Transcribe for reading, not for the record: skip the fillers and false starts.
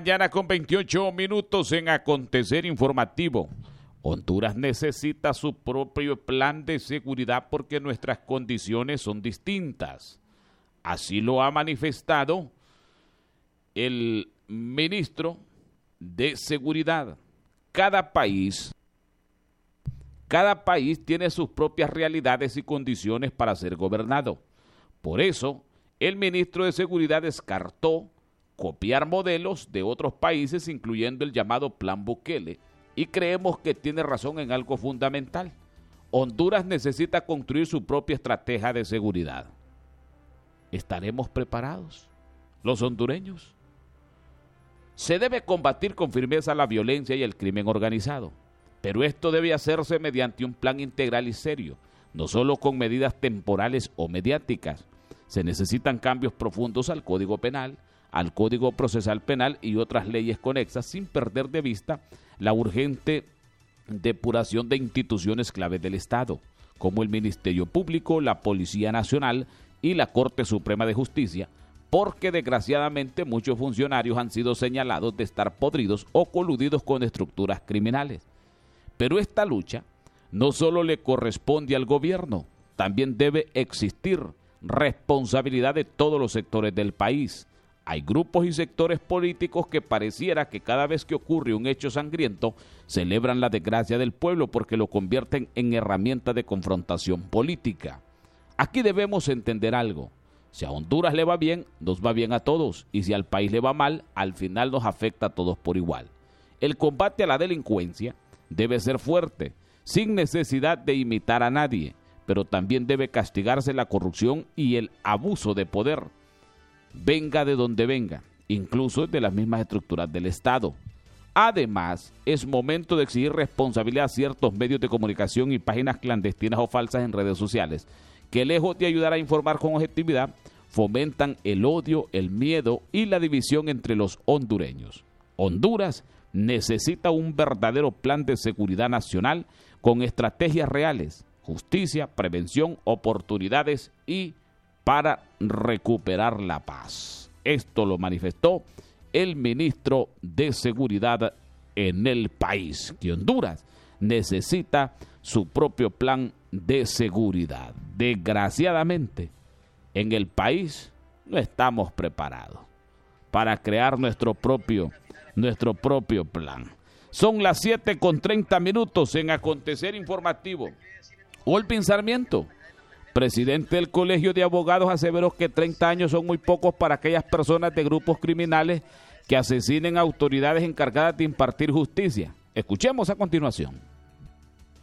mañana con 28 minutos en Acontecer Informativo. Honduras necesita su propio plan de seguridad porque nuestras condiciones son distintas. Así lo ha manifestado el ministro de Seguridad. Cada país tiene sus propias realidades y condiciones para ser gobernado. Por eso, el ministro de Seguridad descartó copiar modelos de otros países, incluyendo el llamado Plan Bukele, y creemos que tiene razón en algo fundamental. Honduras necesita construir su propia estrategia de seguridad. ¿Estaremos preparados, los hondureños? Se debe combatir con firmeza la violencia y el crimen organizado, pero esto debe hacerse mediante un plan integral y serio, no solo con medidas temporales o mediáticas. Se necesitan cambios profundos al Código Penal, al Código Procesal Penal y otras leyes conexas, sin perder de vista la urgente depuración de instituciones claves del Estado, como el Ministerio Público, la Policía Nacional y la Corte Suprema de Justicia, porque desgraciadamente muchos funcionarios han sido señalados de estar podridos o coludidos con estructuras criminales. Pero esta lucha no solo le corresponde al gobierno, también debe existir responsabilidad de todos los sectores del país. Hay grupos y sectores políticos que pareciera que cada vez que ocurre un hecho sangriento celebran la desgracia del pueblo porque lo convierten en herramienta de confrontación política. Aquí debemos entender algo: si a Honduras le va bien, nos va bien a todos, y si al país le va mal, al final nos afecta a todos por igual. El combate a la delincuencia debe ser fuerte, sin necesidad de imitar a nadie, pero también debe castigarse la corrupción y el abuso de poder, venga de donde venga, incluso de las mismas estructuras del Estado. Además, es momento de exigir responsabilidad a ciertos medios de comunicación y páginas clandestinas o falsas en redes sociales, que lejos de ayudar a informar con objetividad, fomentan el odio, el miedo y la división entre los hondureños. Honduras necesita un verdadero plan de seguridad nacional con estrategias reales, justicia, prevención, oportunidades y para recuperar la paz. Esto lo manifestó el ministro de Seguridad en el país, que Honduras necesita su propio plan de seguridad. Desgraciadamente, en el país no estamos preparados para crear nuestro propio plan. Son las 7:30 en Acontecer Informativo. Olpin Sarmiento, presidente del Colegio de Abogados, aseveró que 30 años son muy pocos para aquellas personas de grupos criminales que asesinen a autoridades encargadas de impartir justicia. Escuchemos a continuación.